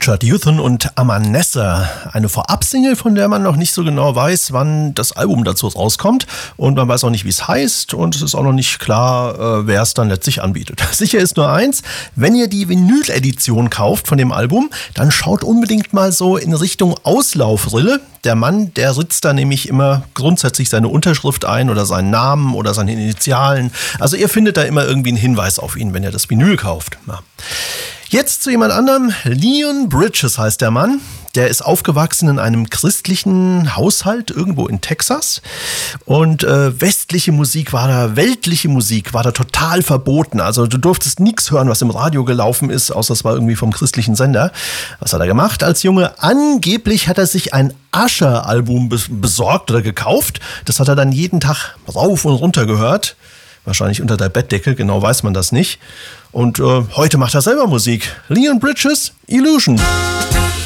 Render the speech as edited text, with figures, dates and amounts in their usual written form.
Richard Hewson und Amanessa, eine Vorab-Single, von der man noch nicht so genau weiß, wann das Album dazu rauskommt, und man weiß auch nicht, wie es heißt, und es ist auch noch nicht klar, wer es dann letztlich anbietet. Sicher ist nur eins: Wenn ihr die Vinyl-Edition kauft von dem Album, dann schaut unbedingt mal so in Richtung Auslaufrille. Der Mann, der ritzt da nämlich immer grundsätzlich seine Unterschrift ein oder seinen Namen oder seine Initialen. Also ihr findet da immer irgendwie einen Hinweis auf ihn, wenn ihr das Vinyl kauft. Ja. Jetzt zu jemand anderem. Leon Bridges heißt der Mann. Der ist aufgewachsen in einem christlichen Haushalt irgendwo in Texas. Und westliche Musik war da, weltliche Musik war da total verboten. Also du durftest nichts hören, was im Radio gelaufen ist, außer es war irgendwie vom christlichen Sender. Was hat er gemacht als Junge? Angeblich hat er sich ein Usher-Album besorgt oder gekauft. Das hat er dann jeden Tag rauf und runter gehört. Wahrscheinlich unter der Bettdecke, genau weiß man das nicht. Und heute macht er selber Musik. Leon Bridges, Illusion.